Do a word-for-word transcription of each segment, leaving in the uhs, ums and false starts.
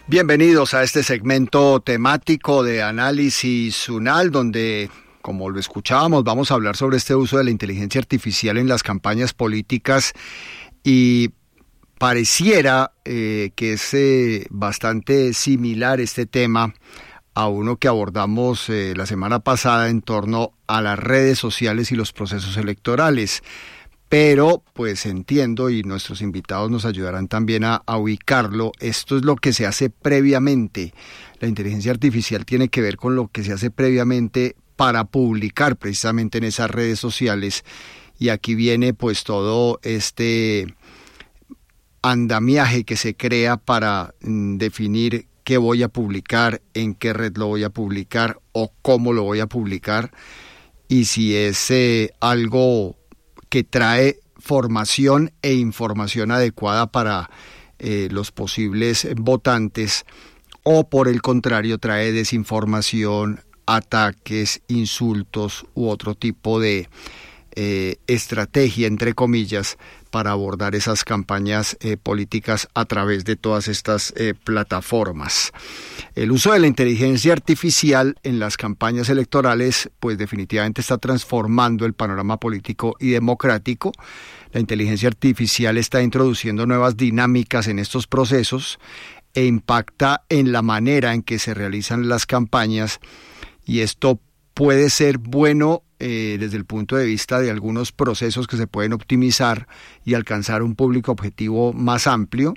Bienvenidos a este segmento temático de Análisis UNAL, donde, como lo escuchábamos, vamos a hablar sobre este uso de la inteligencia artificial en las campañas políticas y pareciera eh, que es eh, bastante similar este tema a uno que abordamos eh, la semana pasada en torno a las redes sociales y los procesos electorales. Pero, pues entiendo, y nuestros invitados nos ayudarán también a, a ubicarlo, esto es lo que se hace previamente. La inteligencia artificial tiene que ver con lo que se hace previamente para publicar precisamente en esas redes sociales. Y aquí viene pues todo este andamiaje que se crea para mm, definir qué voy a publicar, en qué red lo voy a publicar o cómo lo voy a publicar. Y si es eh, algo que trae formación e información adecuada para eh, los posibles votantes, o por el contrario trae desinformación, ataques, insultos u otro tipo de eh, estrategia, entre comillas, para abordar esas campañas eh, políticas a través de todas estas eh, plataformas. El uso de la inteligencia artificial en las campañas electorales, pues definitivamente está transformando el panorama político y democrático. La inteligencia artificial está introduciendo nuevas dinámicas en estos procesos e impacta en la manera en que se realizan las campañas, y esto puede ser bueno eh, desde el punto de vista de algunos procesos que se pueden optimizar y alcanzar un público objetivo más amplio,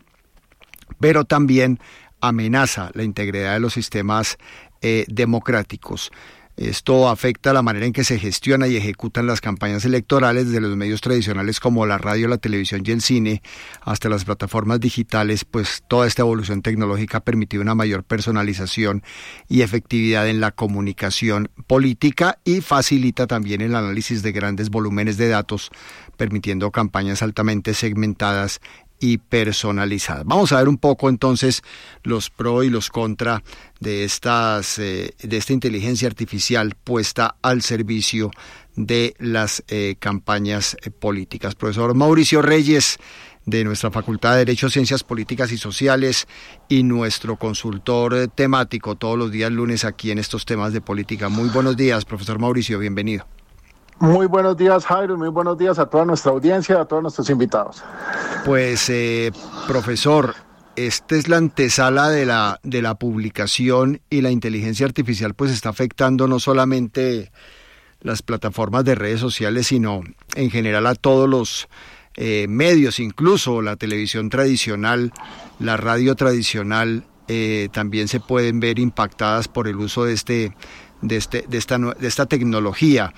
pero también amenaza la integridad de los sistemas eh, democráticos. Esto afecta la manera en que se gestiona y ejecutan las campañas electorales, desde los medios tradicionales como la radio, la televisión y el cine, hasta las plataformas digitales. Pues toda esta evolución tecnológica ha permitido una mayor personalización y efectividad en la comunicación política y facilita también el análisis de grandes volúmenes de datos, permitiendo campañas altamente segmentadas y personalizadas. Vamos a ver un poco entonces los pro y los contra de estas eh, de esta inteligencia artificial puesta al servicio de las eh, campañas eh, políticas. Profesor Mauricio Reyes, de nuestra Facultad de Derecho, Ciencias Políticas y Sociales, y nuestro consultor eh, temático todos los días lunes aquí en estos temas de política. Muy buenos días, profesor Mauricio, bienvenido. Muy buenos días, Jairo, y muy buenos días a toda nuestra audiencia, a todos nuestros invitados. Pues, eh, profesor, esta es la antesala de la, de la publicación, y la inteligencia artificial pues está afectando no solamente las plataformas de redes sociales, sino en general a todos los eh, medios, incluso la televisión tradicional, la radio tradicional, eh, también se pueden ver impactadas por el uso de, este, de, este, de, esta, de esta tecnología.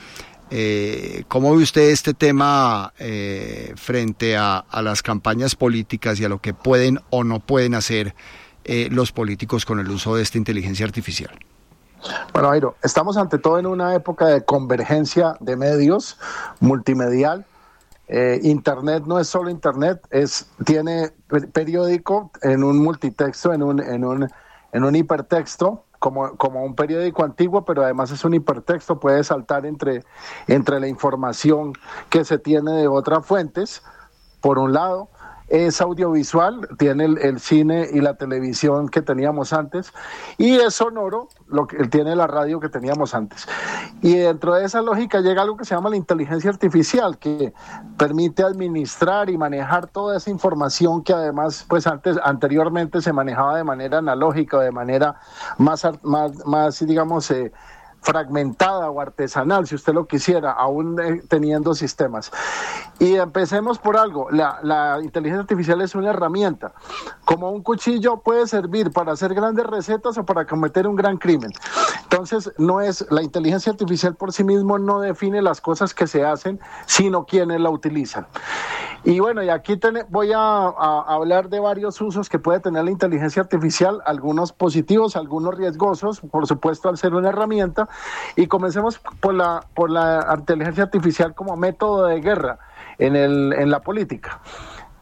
Eh, ¿Cómo ve usted este tema eh, frente a, a las campañas políticas y a lo que pueden o no pueden hacer eh, los políticos con el uso de esta inteligencia artificial? Bueno, Jairo, estamos ante todo en una época de convergencia de medios multimedial. Eh, Internet no es solo Internet, es tiene periódico en un multitexto, en un, en un, en un hipertexto. Como, como un periódico antiguo, pero además es un hipertexto, puede saltar entre, entre la información que se tiene de otras fuentes, por un lado. Es audiovisual, tiene el, el cine y la televisión que teníamos antes, y es sonoro, lo que tiene la radio que teníamos antes. Y dentro de esa lógica llega algo que se llama la inteligencia artificial, que permite administrar y manejar toda esa información que además, pues antes, anteriormente se manejaba de manera analógica, de manera más, más, más digamos, eh, fragmentada o artesanal, si usted lo quisiera, aún eh, teniendo sistemas. Y empecemos por algo, la, la inteligencia artificial es una herramienta. Como un cuchillo puede servir para hacer grandes recetas o para cometer un gran crimen. Entonces, no es la inteligencia artificial por sí mismo no define las cosas que se hacen, sino quienes la utilizan. Y bueno, y aquí ten, voy a, a hablar de varios usos que puede tener la inteligencia artificial, algunos positivos, algunos riesgosos, por supuesto al ser una herramienta, y comencemos por la, por la inteligencia artificial como método de guerra en, el, en la política.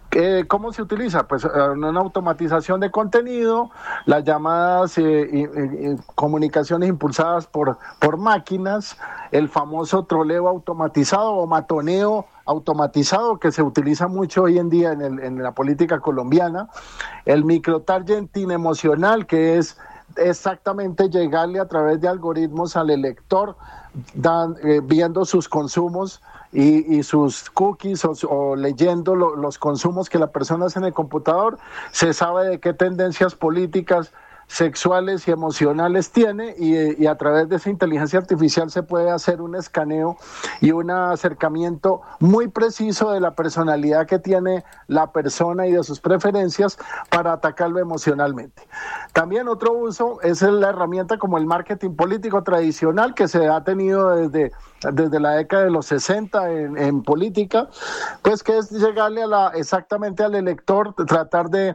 Eh, ¿Cómo se utiliza? Pues una automatización de contenido, las llamadas eh, eh, comunicaciones impulsadas por, por máquinas, el famoso troleo automatizado o matoneo automatizado que se utiliza mucho hoy en día en, el, en la política colombiana, el microtargeting emocional, que es exactamente llegarle a través de algoritmos al elector, dan, eh, viendo sus consumos y, y sus cookies o, o leyendo lo, los consumos que la persona hace en el computador, se sabe de qué tendencias políticas, sexuales y emocionales tiene y, y a través de esa inteligencia artificial se puede hacer un escaneo y un acercamiento muy preciso de la personalidad que tiene la persona y de sus preferencias para atacarlo emocionalmente. También otro uso es la herramienta como el marketing político tradicional que se ha tenido desde, desde la década de los sesenta en, en política, pues que es llegarle a la, exactamente al elector, tratar de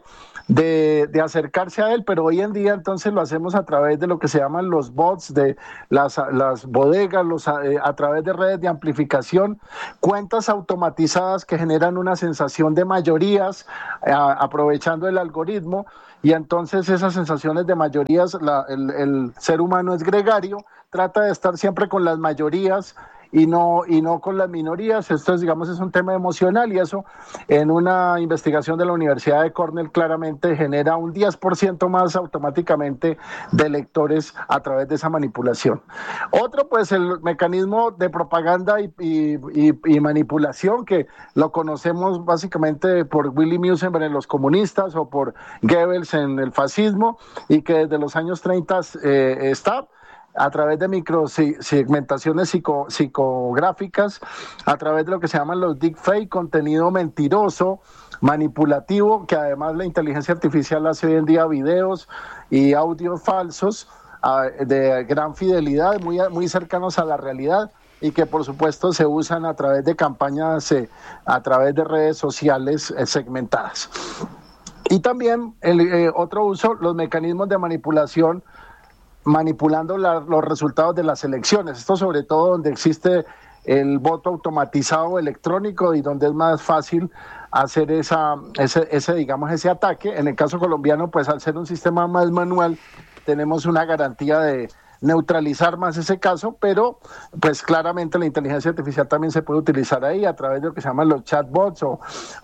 De, de acercarse a él, pero hoy en día entonces lo hacemos a través de lo que se llaman los bots, de las, las bodegas, los, a, a través de redes de amplificación, cuentas automatizadas que generan una sensación de mayorías, a, aprovechando el algoritmo, y entonces esas sensaciones de mayorías, la, el, el ser humano es gregario, trata de estar siempre con las mayorías, y no y no con las minorías. Esto es, digamos, es un tema emocional y eso en una investigación de la Universidad de Cornell claramente genera un diez por ciento más automáticamente de lectores a través de esa manipulación. Otro, pues el mecanismo de propaganda y, y, y, y manipulación que lo conocemos básicamente por Willy Musenberg en los comunistas o por Goebbels en el fascismo y que desde los años treinta eh, está a través de microsegmentaciones psico, psicográficas, a través de lo que se llaman los deepfake, contenido mentiroso, manipulativo, que además la inteligencia artificial hace hoy en día videos y audios falsos uh, de gran fidelidad, muy, muy cercanos a la realidad y que por supuesto se usan a través de campañas, eh, a través de redes sociales eh, segmentadas. Y también el eh, otro uso, los mecanismos de manipulación manipulando la, los resultados de las elecciones. Esto sobre todo donde existe el voto automatizado electrónico y donde es más fácil hacer esa, ese, ese, digamos, ese ataque. En el caso colombiano, pues al ser un sistema más manual, tenemos una garantía de neutralizar más ese caso, pero pues claramente la inteligencia artificial también se puede utilizar ahí a través de lo que se llaman los chatbots o,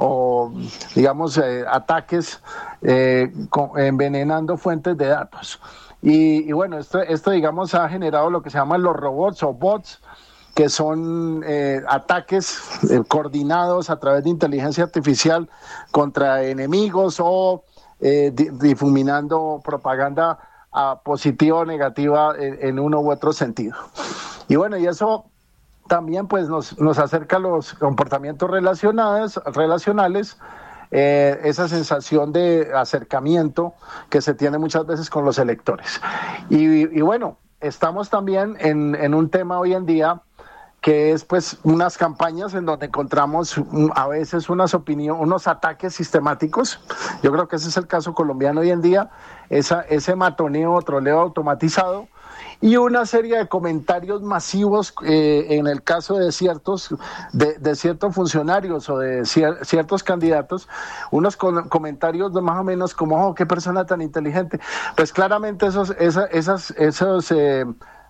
o digamos, eh, ataques eh, con, envenenando fuentes de datos. Y, y bueno, esto, esto digamos ha generado lo que se llaman los robots o bots, que son eh, ataques eh, coordinados a través de inteligencia artificial contra enemigos o eh, di, difuminando propaganda uh, positiva o negativa en, en uno u otro sentido. Y bueno, y eso también pues nos, nos acerca a los comportamientos relacionales, relacionales Eh, esa sensación de acercamiento que se tiene muchas veces con los electores. Y, y bueno, estamos también en, en un tema hoy en día que es pues unas campañas en donde encontramos a veces unas opiniones, unos ataques sistemáticos. Yo creo que ese es el caso colombiano hoy en día, esa, ese matoneo, troleo automatizado, y una serie de comentarios masivos eh, en el caso de ciertos de, de ciertos funcionarios o de cier, ciertos candidatos, unos con, comentarios de más o menos como, oh, qué persona tan inteligente. Pues claramente esos, esa, esas, esos... Eh,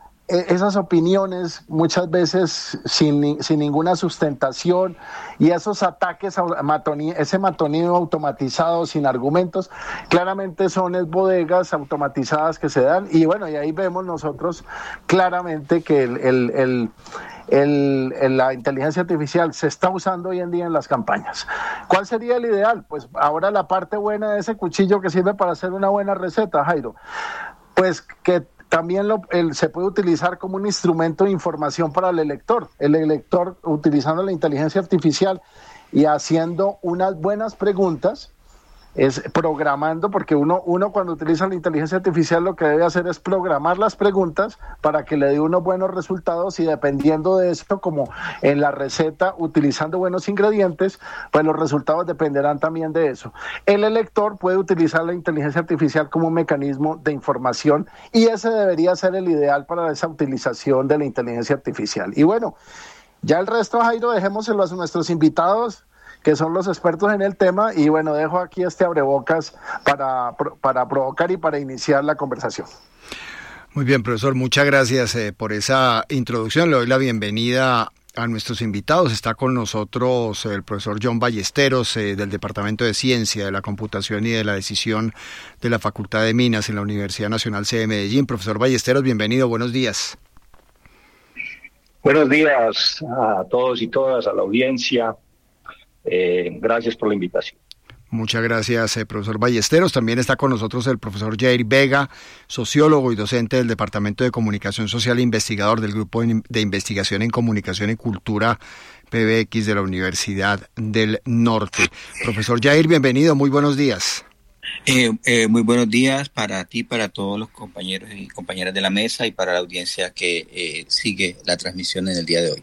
esas opiniones muchas veces sin, sin ninguna sustentación y esos ataques, ese matoneo automatizado sin argumentos, claramente son es bodegas automatizadas que se dan y bueno, y ahí vemos nosotros claramente que el, el, el El, el, la inteligencia artificial se está usando hoy en día en las campañas. ¿Cuál sería el ideal? Pues ahora la parte buena de ese cuchillo que sirve para hacer una buena receta, Jairo, pues que también lo, el, se puede utilizar como un instrumento de información para el elector. El elector utilizando la inteligencia artificial y haciendo unas buenas preguntas, es programando, porque uno, uno cuando utiliza la inteligencia artificial lo que debe hacer es programar las preguntas para que le dé unos buenos resultados y dependiendo de esto, como en la receta, utilizando buenos ingredientes, pues los resultados dependerán también de eso. El elector puede utilizar la inteligencia artificial como un mecanismo de información y ese debería ser el ideal para esa utilización de la inteligencia artificial. Y bueno, ya el resto, Jairo, dejémoselo a nuestros invitados que son los expertos en el tema, y bueno, dejo aquí este abrebocas para, para provocar y para iniciar la conversación. Muy bien, profesor, muchas gracias eh, por esa introducción. Le doy la bienvenida a nuestros invitados. Está con nosotros el profesor John Ballesteros eh, del Departamento de Ciencia de la Computación y de la Decisión de la Facultad de Minas en la Universidad Nacional C de Medellín. Profesor Ballesteros, bienvenido, buenos días. Buenos días a todos y todas, a la audiencia. Eh, gracias por la invitación. Muchas gracias, eh, profesor Ballesteros. También está con nosotros el profesor Jair Vega, sociólogo y docente del Departamento de Comunicación Social e investigador del Grupo de Investigación en Comunicación y Cultura P B X de la Universidad del Norte. Profesor Jair, bienvenido, muy buenos días. Eh, eh, muy buenos días para ti, para todos los compañeros y compañeras de la mesa y para la audiencia que eh, sigue la transmisión en el día de hoy.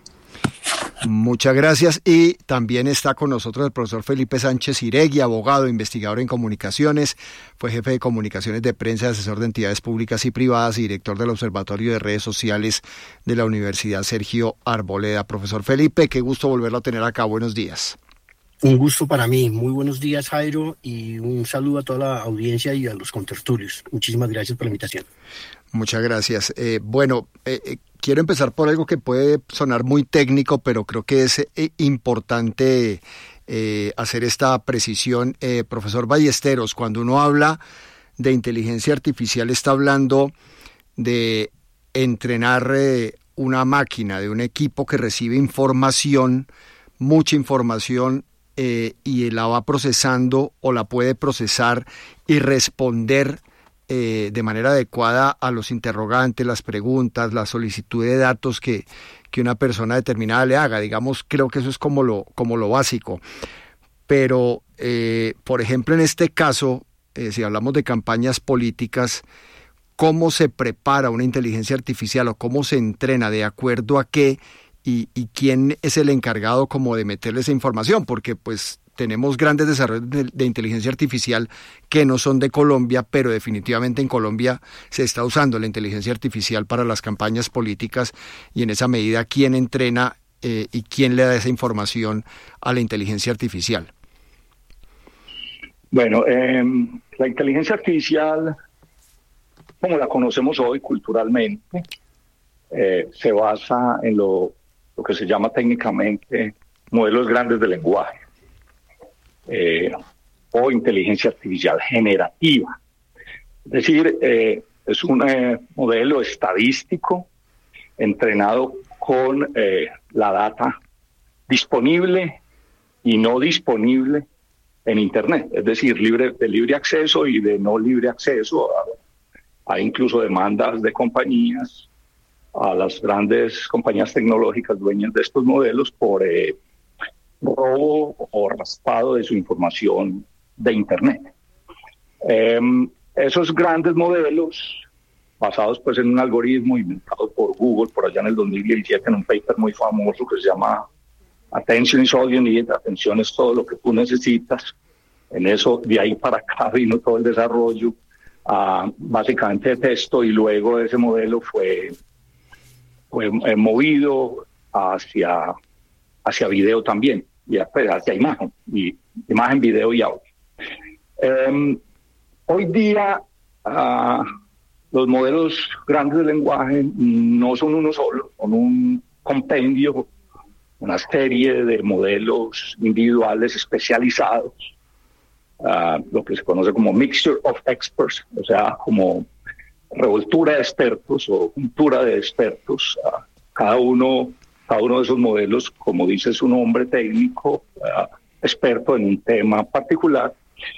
Muchas gracias. Y también está con nosotros el profesor Felipe Sánchez Iregui, abogado, investigador en comunicaciones, fue jefe de comunicaciones de prensa, asesor de entidades públicas y privadas y director del Observatorio de Redes Sociales de la Universidad Sergio Arboleda. Profesor Felipe, qué gusto volverlo a tener acá. Buenos días. Un gusto para mí. Muy buenos días, Jairo, y un saludo a toda la audiencia y a los contertulios. Muchísimas gracias por la invitación. Muchas gracias. Eh, bueno, eh, eh, quiero empezar por algo que puede sonar muy técnico, pero creo que es eh, importante eh, hacer esta precisión. Eh, profesor Ballesteros, cuando uno habla de inteligencia artificial, está hablando de entrenar eh, una máquina, de un equipo que recibe información, mucha información, eh, y la va procesando o la puede procesar y responder Eh, de manera adecuada a los interrogantes, las preguntas, la solicitud de datos que, que una persona determinada le haga. Digamos, creo que eso es como lo, como lo básico. Pero, eh, por ejemplo, en este caso, eh, si hablamos de campañas políticas, ¿cómo se prepara una inteligencia artificial o cómo se entrena, de acuerdo a qué y, y quién es el encargado como de meterle esa información? Porque, pues, tenemos grandes desarrollos de, de inteligencia artificial que no son de Colombia, pero definitivamente en Colombia se está usando la inteligencia artificial para las campañas políticas, y en esa medida, ¿quién entrena eh, y quién le da esa información a la inteligencia artificial? Bueno, eh, la inteligencia artificial, como la conocemos hoy culturalmente, eh, se basa en lo, lo que se llama técnicamente modelos grandes de lenguaje. Eh, o inteligencia artificial generativa. Es decir, eh, es un eh, modelo estadístico entrenado con eh, la data disponible y no disponible en Internet, es decir, libre, de libre acceso y de no libre acceso. Hay incluso demandas de compañías a las grandes compañías tecnológicas dueñas de estos modelos por eh, robo o raspado de su información de Internet. Eh, esos grandes modelos, basados pues en un algoritmo inventado por Google por allá en el dos mil diecisiete, en un paper muy famoso que se llama Attention is all you need, atención es todo lo que tú necesitas. En eso, de ahí para acá vino todo el desarrollo, uh, básicamente de texto, y luego ese modelo fue, fue eh, movido hacia hacia video también, y hacia imagen, y imagen, video y audio. Eh, hoy día, uh, los modelos grandes de lenguaje no son uno solo, son un compendio, una serie de modelos individuales especializados, uh, lo que se conoce como mixture of experts, o sea, como revoltura de expertos o juntura de expertos, uh, cada uno Cada uno de esos modelos, como dice su nombre técnico, uh, experto en un tema particular,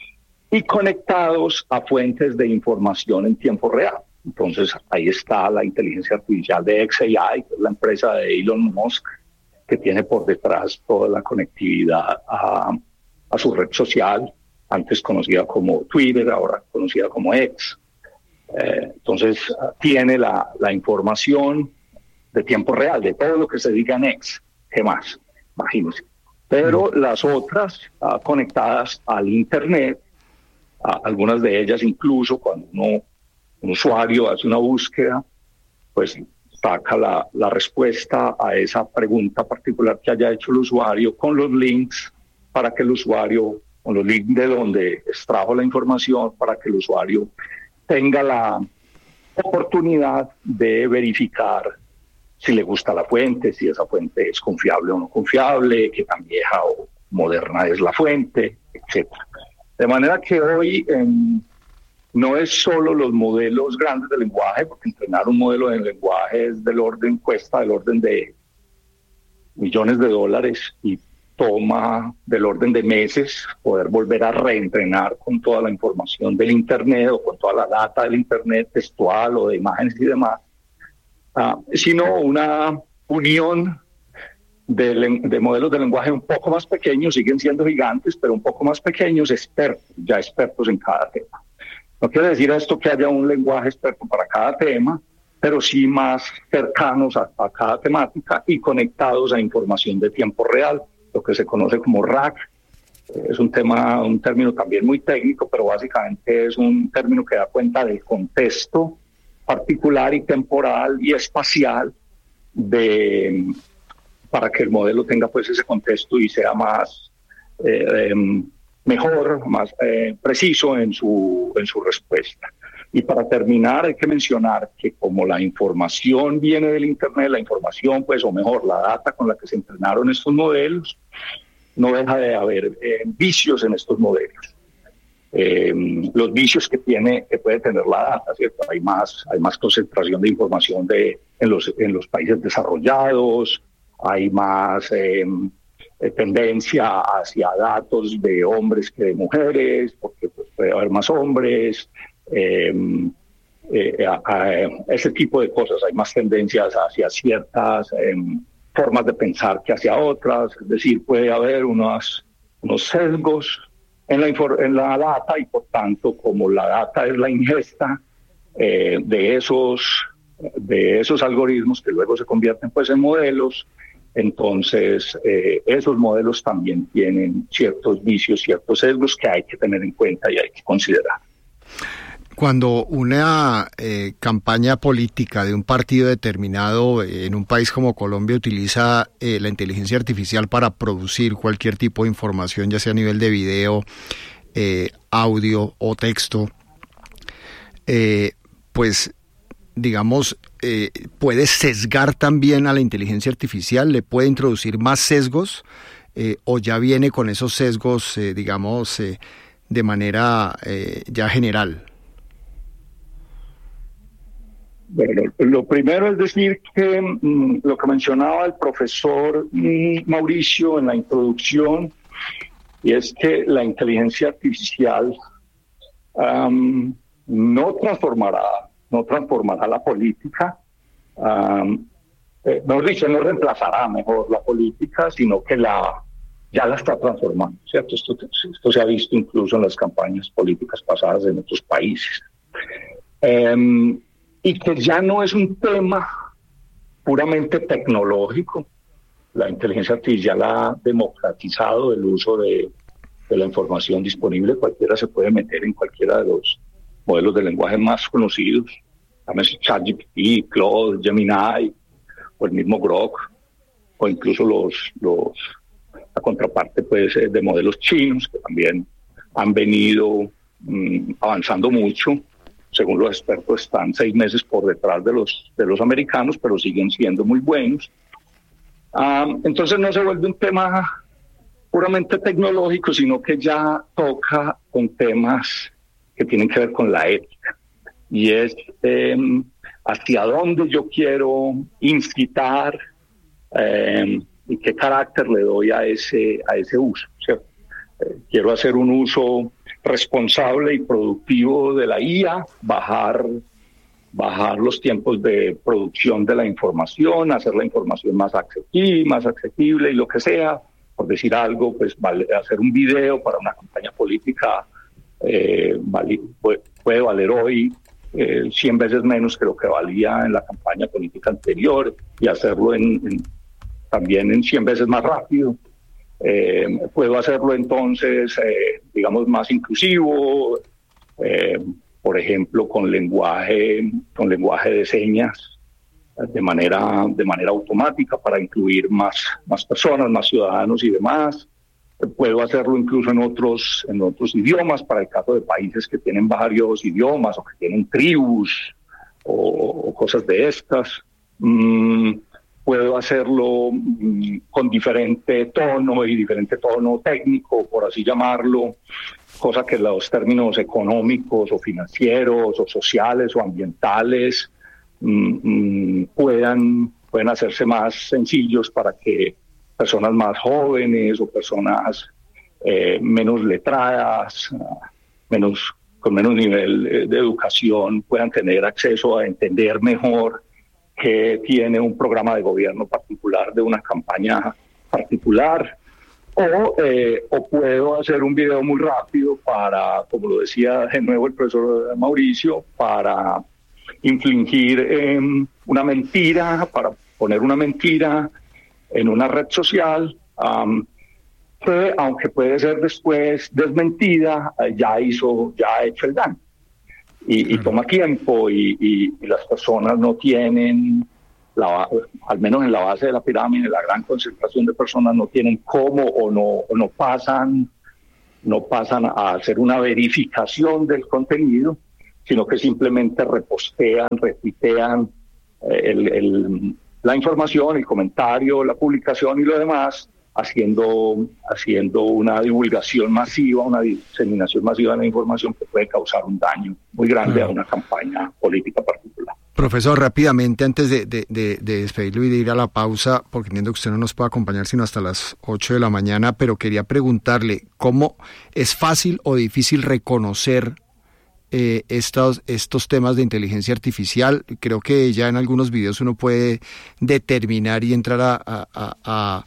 y conectados a fuentes de información en tiempo real. Entonces, ahí está la inteligencia artificial de X A I, que es la empresa de Elon Musk, que tiene por detrás toda la conectividad a, a su red social, antes conocida como Twitter, ahora conocida como X. Eh, entonces, tiene la, la información de tiempo real, de todo lo que se diga en X. ¿Qué más? Imagínense. Pero mm. las otras uh, conectadas al Internet, uh, algunas de ellas incluso cuando uno, un usuario hace una búsqueda, pues saca la, la respuesta a esa pregunta particular que haya hecho el usuario con los links para que el usuario, con los links de donde extrajo la información, para que el usuario tenga la oportunidad de verificar si le gusta la fuente, si esa fuente es confiable o no confiable, qué tan vieja o moderna es la fuente, etcétera. De manera que hoy eh, no es solo los modelos grandes de lenguaje, porque entrenar un modelo de lenguaje es del orden, cuesta del orden de millones de dólares y toma del orden de meses poder volver a reentrenar con toda la información del Internet o con toda la data del Internet textual o de imágenes y demás, uh, sino una unión de, de modelos de lenguaje un poco más pequeños, siguen siendo gigantes, pero un poco más pequeños, expertos, ya expertos en cada tema. No quiere decir esto que haya un lenguaje experto para cada tema, pero sí más cercanos a, a cada temática y conectados a información de tiempo real, lo que se conoce como R A C. Es un tema, un término también muy técnico, pero básicamente es un término que da cuenta del contexto particular y temporal y espacial de, para que el modelo tenga pues ese contexto y sea más eh, eh, mejor, más eh, preciso en su, en su respuesta. Y para terminar hay que mencionar que como la información viene del Internet, la información pues, o mejor, la data con la que se entrenaron estos modelos, no deja de haber eh, vicios en estos modelos. Eh, los vicios que tiene, que puede tener la data, ¿cierto? Hay más, hay más concentración de información de, en, los, en los países desarrollados, hay más eh, tendencia hacia datos de hombres que de mujeres, porque pues, puede haber más hombres. Eh, eh, a, a ese tipo de cosas, hay más tendencias hacia ciertas eh, formas de pensar que hacia otras, es decir, puede haber unos, unos sesgos en la, en la data y por tanto como la data es la ingesta eh, de, esos, de esos algoritmos que luego se convierten pues en modelos, entonces eh, esos modelos también tienen ciertos vicios, ciertos sesgos que hay que tener en cuenta y hay que considerar. Cuando una eh, campaña política de un partido determinado eh, en un país como Colombia utiliza eh, la inteligencia artificial para producir cualquier tipo de información, ya sea a nivel de video, eh, audio o texto, eh, pues digamos, eh, puede sesgar también a la inteligencia artificial, le puede introducir más sesgos eh, o ya viene con esos sesgos, eh, digamos, eh, de manera eh, ya general. Bueno, lo primero es decir que mmm, lo que mencionaba el profesor mmm, Mauricio en la introducción, y es que la inteligencia artificial um, no transformará, no transformará la política, um, eh, mejor dicho, no reemplazará mejor la política, sino que la ya la está transformando, ¿cierto? Esto, esto se ha visto incluso en las campañas políticas pasadas en otros países. Um, y que ya no es un tema puramente tecnológico. La inteligencia artificial ha democratizado el uso de, de la información disponible. Cualquiera se puede meter en cualquiera de los modelos de lenguaje más conocidos, llámese ChatGPT, Claude, Gemini, o el mismo Grok, o incluso los, los la contraparte puede ser de modelos chinos, que también han venido mmm, avanzando mucho. Según los expertos, están seis meses por detrás de los, de los americanos, pero siguen siendo muy buenos. Um, entonces no se vuelve un tema puramente tecnológico, sino que ya toca con temas que tienen que ver con la ética. Y es eh, hacia dónde yo quiero incitar eh, y qué carácter le doy a ese, a ese uso, ¿cierto? Eh, quiero hacer un uso responsable y productivo de la I A, bajar, bajar los tiempos de producción de la información, hacer la información más accesible, más accesible y lo que sea, por decir algo, pues vale, hacer un video para una campaña política eh, vale, puede, puede valer hoy eh, cien veces menos que lo que valía en la campaña política anterior y hacerlo en, en, también en cien veces más rápido. Eh, puedo hacerlo entonces, eh, digamos, más inclusivo, eh, por ejemplo, con lenguaje, con lenguaje de señas, de manera, de manera automática para incluir más, más personas, más ciudadanos y demás. Puedo hacerlo incluso en otros, en otros idiomas, para el caso de países que tienen varios idiomas o que tienen tribus o, o cosas de estas. Mm, puedo hacerlo mm, con diferente tono y diferente tono técnico, por así llamarlo, cosa que los términos económicos o financieros o sociales o ambientales mm, mm, puedan, puedan hacerse más sencillos para que personas más jóvenes o personas eh, menos letradas, menos, con menos nivel de educación, puedan tener acceso a entender mejor qué tiene un programa de gobierno particular de una campaña particular. O, eh, o puedo hacer un video muy rápido para, como lo decía de nuevo el profesor Mauricio, para infligir eh, una mentira, para poner una mentira en una red social, um, que aunque puede ser después desmentida, eh, ya hizo, ya ha hecho el daño. Y, y toma tiempo y, y, y las personas no tienen, la, al menos en la base de la pirámide, la gran concentración de personas no tienen cómo o no, o no pasan, no pasan a hacer una verificación del contenido, sino que simplemente repostean, retuitean eh, el, el la información, el comentario, la publicación y lo demás, haciendo, haciendo una divulgación masiva, una diseminación masiva de la información que puede causar un daño muy grande ah. a una campaña política particular. Profesor, rápidamente, antes de, de, de, de despedirlo y de ir a la pausa, porque entiendo que usted no nos puede acompañar sino hasta las ocho de la mañana, pero quería preguntarle, ¿cómo es fácil o difícil reconocer Eh, estos, estos temas de inteligencia artificial? Creo que ya en algunos videos uno puede determinar y entrar a, a, a, a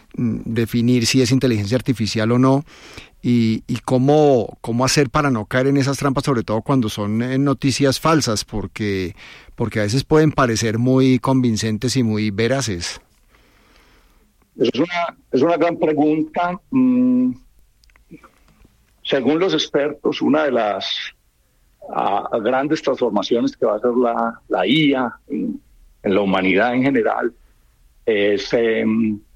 definir si es inteligencia artificial o no, y, y cómo, cómo hacer para no caer en esas trampas, sobre todo cuando son eh, noticias falsas, porque, porque a veces pueden parecer muy convincentes y muy veraces. Es una, es una gran pregunta. Mm, según los expertos, una de las a, a grandes transformaciones que va a hacer la, la I A en, en la humanidad en general es eh,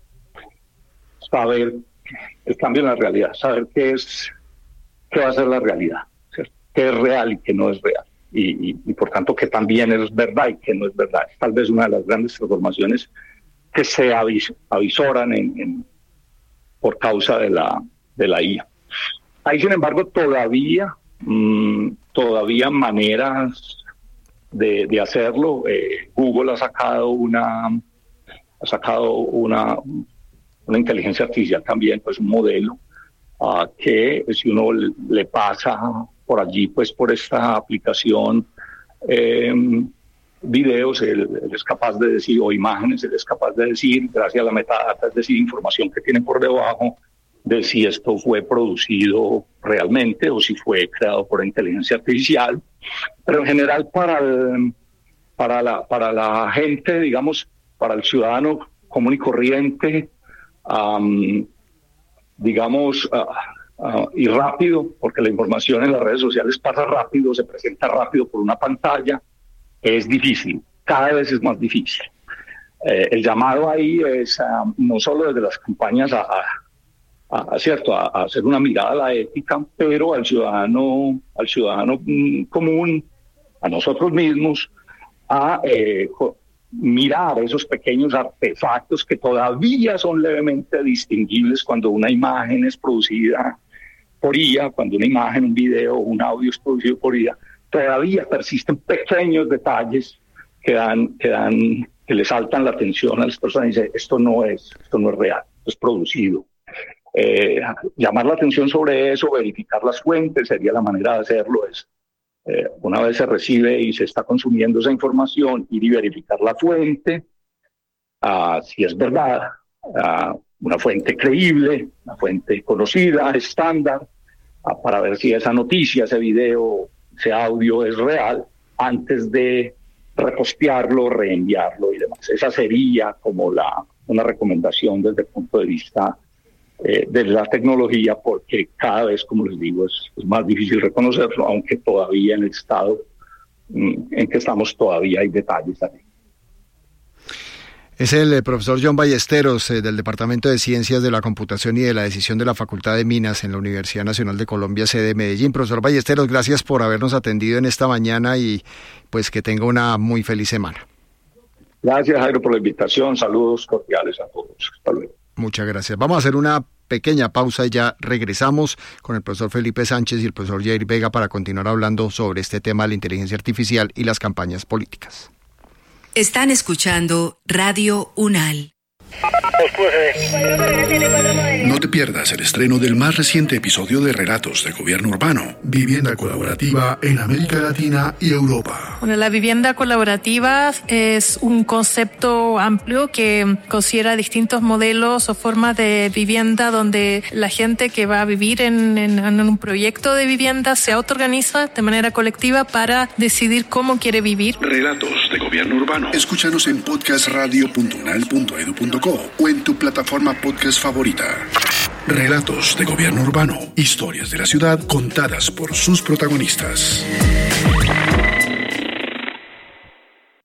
saber el cambio en la realidad, saber qué es, qué va a ser la realidad, ¿cierto? Qué es real y qué no es real, y, y, y por tanto qué también es verdad y qué no es verdad. Es tal vez una de las grandes transformaciones que se avis, avisoran en, en, por causa de la, de la I A. Hay, sin embargo, todavía, mmm, todavía maneras de, de hacerlo. Eh, Google ha sacado una, ha sacado una, una inteligencia artificial también, pues un modelo uh, que si uno le, le pasa por allí, pues por esta aplicación, eh, videos, él, él es capaz de decir, o imágenes, él es capaz de decir, gracias a la metadata, es decir, información que tiene por debajo, de si esto fue producido realmente o si fue creado por inteligencia artificial. Pero en general para, el, para, la, para la gente, digamos, para el ciudadano común y corriente, um, digamos, uh, uh, y rápido, porque la información en las redes sociales pasa rápido, se presenta rápido por una pantalla, es difícil, cada vez es más difícil. Eh, el llamado ahí es uh, no solo desde las campañas a, a A, cierto, a, a hacer una mirada a la ética, pero al ciudadano, al ciudadano mm, común, a nosotros mismos, a eh, mirar esos pequeños artefactos que todavía son levemente distinguibles cuando una imagen es producida por I A, cuando una imagen, un video, un audio es producido por I A, todavía persisten pequeños detalles que dan, que dan, que le saltan la atención a las personas y dicen, esto no es, esto no es real, esto es producido. Eh, llamar la atención sobre eso, verificar las fuentes, sería la manera de hacerlo. Es, eh, una vez se recibe y se está consumiendo esa información, ir y verificar la fuente, uh, si es verdad, uh, una fuente creíble, una fuente conocida, estándar, uh, para ver si esa noticia, ese video, ese audio es real, antes de repostearlo, reenviarlo y demás. Esa sería como la, una recomendación desde el punto de vista Eh, de la tecnología, porque cada vez, como les digo, es, es más difícil reconocerlo, aunque todavía en el estado mm, en que estamos todavía hay detalles ahí. Es el profesor John Ballesteros eh, del Departamento de Ciencias de la Computación y de la Decisión de la Facultad de Minas en la Universidad Nacional de Colombia, sede Medellín. Profesor Ballesteros, gracias por habernos atendido en esta mañana y pues que tenga una muy feliz semana. Gracias, Jairo, por la invitación. Saludos cordiales a todos. Hasta luego. Muchas gracias. Vamos a hacer una pequeña pausa y ya regresamos con el profesor Felipe Sánchez y el profesor Jair Vega para continuar hablando sobre este tema de la inteligencia artificial y las campañas políticas. Están escuchando Radio UNAL. No te pierdas el estreno del más reciente episodio de Relatos de Gobierno Urbano, vivienda colaborativa en América Latina y Europa. Bueno, la vivienda colaborativa es un concepto amplio que considera distintos modelos o formas de vivienda donde la gente que va a vivir en, en, en un proyecto de vivienda se autoorganiza de manera colectiva para decidir cómo quiere vivir. Relatos de Gobierno Urbano. Escúchanos en podcast radio punto unal punto edu punto co o en tu plataforma podcast favorita. Relatos de Gobierno Urbano. Historias de la ciudad contadas por sus protagonistas.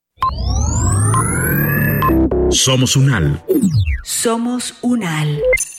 Somos UNAL. Somos UNAL.